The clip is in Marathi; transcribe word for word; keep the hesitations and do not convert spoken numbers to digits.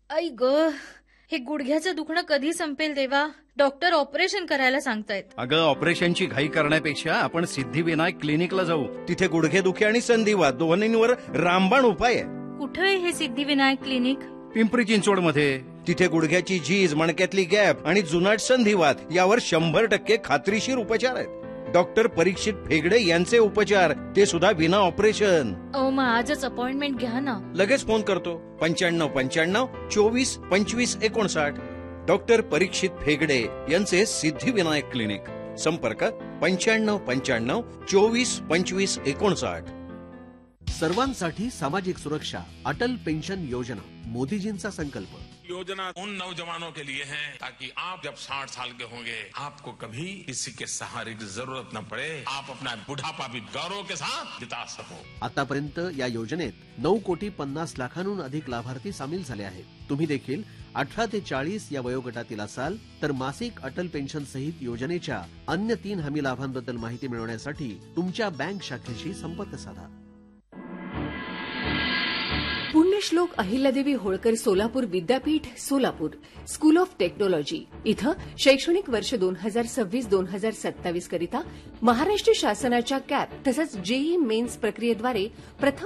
आई ग, हे गुडघ्याचं दुखणं कधी संपेल देवा? डॉक्टर ऑपरेशन करायला सांगतायत. अगं, ऑपरेशनची घाई करण्यापेक्षा आपण सिद्धिविनायक क्लिनिकला जाऊ. तिथे गुडघेदुखी आणि संधिवात दोन्हींवर रामबाण उपाय आहे. कुठे आहे हे सिद्धिविनायक क्लिनिक? पिंपरी चिंचवड मध्ये. तिथे गुडघ्याची झीज, मणक्यातली गॅप आणि जुनाट संधिवात यावर शंभर टक्के खात्रीशीर उपचार आहेत. डॉक्टर परीक्षित फेगडे यांचे उपचार, ते सुद्धा विना ऑपरेशन. अहो, मग आजच अपॉइंटमेंट घ्या ना. लगेच फोन करतो. पंच्याण्णव पंच्याण्णव चोवीस पंचवीस एकोणसाठ. डॉक्टर परीक्षित फेगडे यांचे सिद्धिविनायक क्लिनिक. संपर्क पंच्याण्णव पंच्याण्णव चोवीस पंचवीस एकोणसाठ. सर्वांसाठी सामाजिक सुरक्षा, अटल पेंशन योजना, मोदीजींचा संकल्प. योजना उन नौजवानों के लिए है ताकि आप जब साठ साल के होंगे आपको कभी किसी के सहारे की जरूरत न पड़े, आप अपना बुढ़ापा भी गौरव के साथ बिता सको. आतापर्यंत या योजनेत नऊ कोटी पन्नास लाखांहून अधिक लाभार्थी सामील झाले आहेत. तुम्ही देखील अठरा ते चाळीस या वयोगटातील असाल तर मासिक अटल पेन्शन सहित योजनेच्या अन्य तीन हमी लाभांबद्दल माहिती मिळवण्यासाठी तुमच्या बँक शाखेशी संपर्क साधा. पुण्यश्लोक अहिल्यादेवी होळकर सोलापूर विद्यापीठ सोलापूर स्कूल ऑफ टेक्नॉलॉजी इथं शैक्षणिक वर्ष दोन हजार सव्वीस दोन हजार सत्तावीस करिता महाराष्ट्र शासनाच्या कॅप तसंच जेई मेन्स प्रक्रियेद्वारे प्रथम